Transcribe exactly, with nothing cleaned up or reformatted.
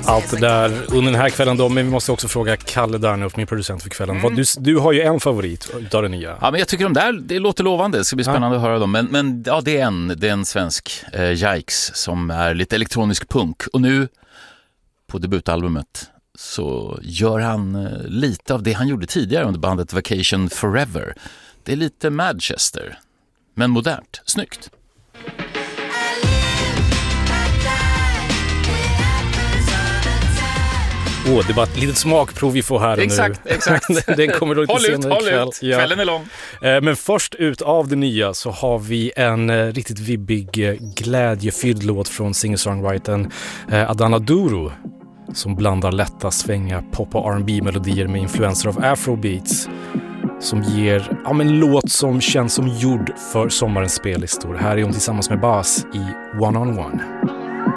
allt det där under den här kvällen då, men vi måste också fråga Kalle Darnöf, min producent för kvällen. Mm. Du, du har ju en favorit utav det nya. Ja, men jag tycker de där, det låter lovande. Det ska bli spännande ja. att höra dem. Men, men ja, det är en, det är en svensk eh, Yikes som är lite elektronisk punk. Och nu på debutalbumet så gör han eh, lite av det han gjorde tidigare under bandet Vacation Forever. Det är lite Manchester, men modernt. Snyggt. Åh, det är bara ett litet smakprov vi får här exakt, nu. Exakt, exakt. Den kommer då lite håll senare ut, håll ikväll. ut. Kvällen är lång. Men först ut av det nya så har vi en riktigt vibbig, glädjefylld låt från singer-songwritern Adana Duru som blandar lätta svänga pop- och R and B-melodier med influenser av afrobeats som ger ja, en låt som känns som gjord för sommarens spellistor. Här är hon tillsammans med Bas i One on One.